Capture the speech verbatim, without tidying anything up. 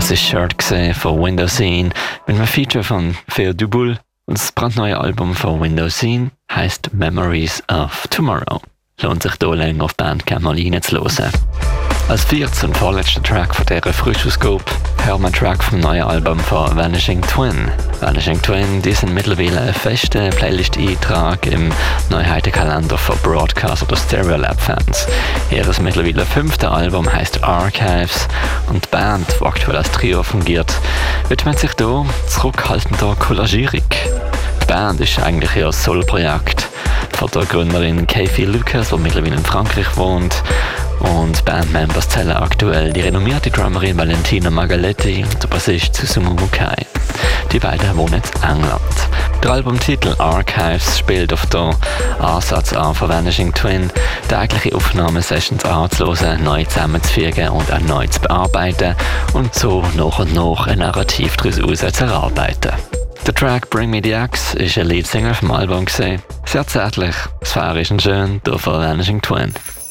Das ist Shirt von Windows Scene mit einem Feature von Theo Duboul. Und das brandneue Album von Windows Scene heisst Memories of Tomorrow. Lohnt sich hier länger auf Bandcamp mal reinzuhören. Als vierter und vorletzter Track von dieser Frischausgabe hören wir einen Track vom neuen Album von Vanishing Twin. Vanishing Twin, die sind mittlerweile ein fester Playlist-Eintrag im Neuheitenkalender von Broadcast- oder Stereolab-Fans. Ihres mittlerweile fünfte Album heisst Archives und die Band, die aktuell als Trio fungiert, widmet sich hier zurückhaltender Collagierung. Die Band ist eigentlich ihr Solo-Projekt von der Gründerin Kathy Lucas, die mittlerweile in Frankreich wohnt. Und Bandmembers zählen aktuell die renommierte Drummerin Valentina Magaletti und der Bassist Susumu Mukai. Die beiden wohnen in England. Der Albumtitel Archives spielt auf den Ansatz an von Vanishing Twin, tägliche Aufnahmesessions anzuhören, neu zusammenzufügen und erneut zu bearbeiten und so nach und nach ein Narrativ daraus zu erarbeiten. Der Track Bring Me the Axe ist ein Leadsinger vom Album. Sehr zärtlich, sphärisch und schön, durch von Vanishing Twin.